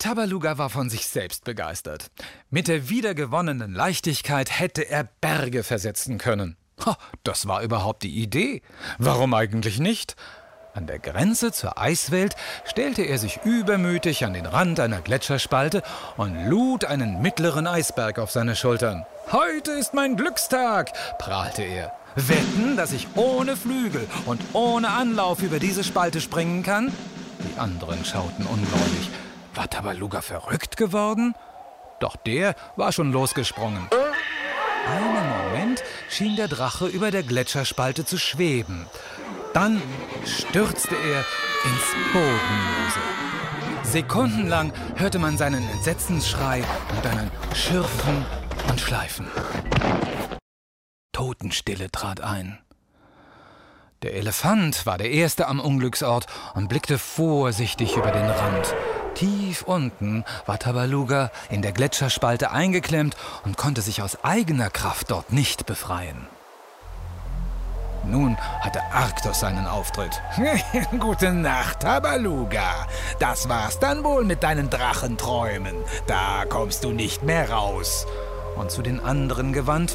Tabaluga war von sich selbst begeistert. Mit der wiedergewonnenen Leichtigkeit hätte er Berge versetzen können. Das war überhaupt die Idee. Warum eigentlich nicht? An der Grenze zur Eiswelt stellte er sich übermütig an den Rand einer Gletscherspalte und lud einen mittleren Eisberg auf seine Schultern. »Heute ist mein Glückstag«, prahlte er. »Wetten, dass ich ohne Flügel und ohne Anlauf über diese Spalte springen kann?« Die anderen schauten ungläubig. War Tabaluga verrückt geworden? Doch der war schon losgesprungen. Einen Moment schien der Drache über der Gletscherspalte zu schweben. Dann stürzte er ins Bodenlose. Sekundenlang hörte man seinen Entsetzensschrei und dann ein Schürfen und Schleifen. Totenstille trat ein. Der Elefant war der Erste am Unglücksort und blickte vorsichtig über den Rand. Tief unten war Tabaluga in der Gletscherspalte eingeklemmt und konnte sich aus eigener Kraft dort nicht befreien. Nun hatte Arktos seinen Auftritt. »Gute Nacht, Tabaluga. Das war's dann wohl mit deinen Drachenträumen. Da kommst du nicht mehr raus.« Und zu den anderen gewandt